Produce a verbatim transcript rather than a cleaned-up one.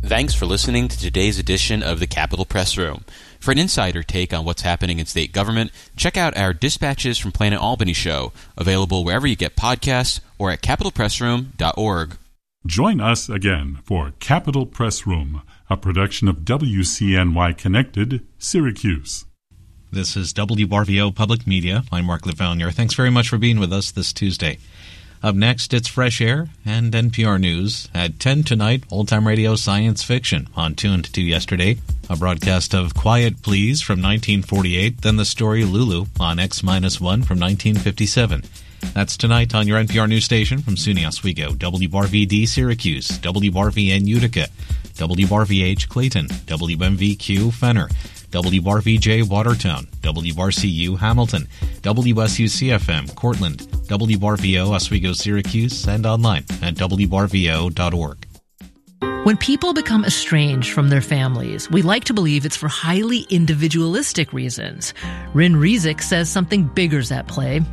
Thanks for listening to today's edition of the Capitol Press Room. For an insider take on what's happening in state government, check out our Dispatches from Planet Albany show, available wherever you get podcasts or at capitol press room dot org. Join us again for Capitol Press Room, a production of W C N Y Connected, Syracuse. This is W R V O Public Media. I'm Mark Lefevanier. Thanks very much for being with us this Tuesday. Up next, it's Fresh Air and N P R News. At ten tonight, Old Time Radio Science Fiction on Tuned to Yesterday, a broadcast of Quiet Please from nineteen forty-eight, then the story Lulu on X one from nineteen fifty-seven. That's tonight on your N P R News station. From SUNY Oswego, W R V D Syracuse, W R V N Utica, W R V H Clayton, W M V Q Fenner, W R V J Watertown, W R C U Hamilton, W S U C F M Cortland, W R V O Oswego Syracuse, and online at W R V O dot org. When people become estranged from their families, we like to believe it's for highly individualistic reasons. Rin Rizik says something bigger's at play.